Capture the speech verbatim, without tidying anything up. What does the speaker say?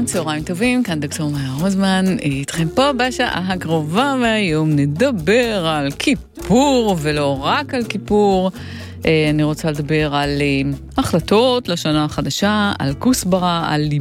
צהריים טובים, כאן דוקטור מאיה רוזמן, איתכם פה בשעה הקרובה, והיום נדבר על כיפור, ולא רק על כיפור. אני רוצה לדבר על החלטות לשנה החדשה, על כוסברה, על